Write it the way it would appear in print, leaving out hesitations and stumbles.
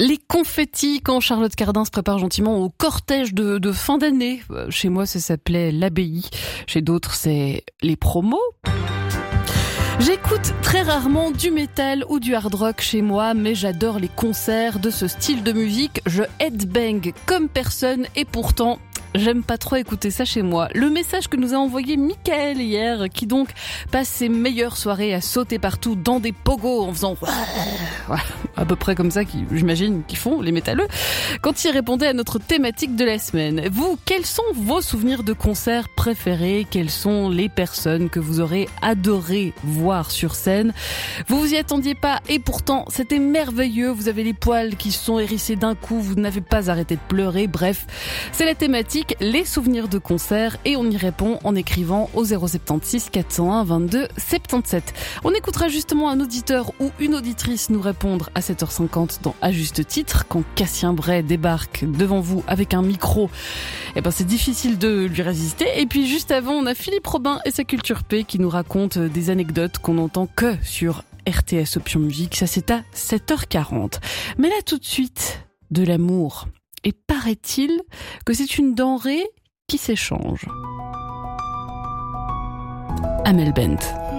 Les confettis quand Charlotte Cardin se prépare gentiment au cortège de fin d'année. Chez moi, ça s'appelait l'abbaye. Chez d'autres, c'est les promos. J'écoute très rarement du métal ou du hard rock chez moi, mais j'adore les concerts de ce style de musique. Je headbang comme personne et pourtant, j'aime pas trop écouter ça chez moi. Le message que nous a envoyé Michael hier, qui donc passe ses meilleures soirées à sauter partout dans des pogos en faisant voilà, à peu près comme ça, j'imagine qu'ils font les métalleux, quand il répondait à notre thématique de la semaine. Vous, quels sont vos souvenirs de concerts préférés? Quelles sont les personnes que vous aurez adoré voir sur scène? Vous vous y attendiez pas et pourtant c'était merveilleux. Vous avez les poils qui se sont hérissés d'un coup, vous n'avez pas arrêté de pleurer. Bref, c'est la thématique, les souvenirs de concerts, et on y répond en écrivant au 076 401 22 77. On écoutera justement un auditeur ou une auditrice nous répondre à 7h50 dans À Juste Titre. Quand Cassien Bray débarque devant vous avec un micro, c'est difficile de lui résister. Et puis juste avant, on a Philippe Robin et sa Culture P qui nous raconte des anecdotes qu'on n'entend que sur RTS Option Musique. Ça, c'est à 7h40. Mais là, tout de suite, de l'amour. Et paraît-il que c'est une denrée qui s'échange. Amel Bent.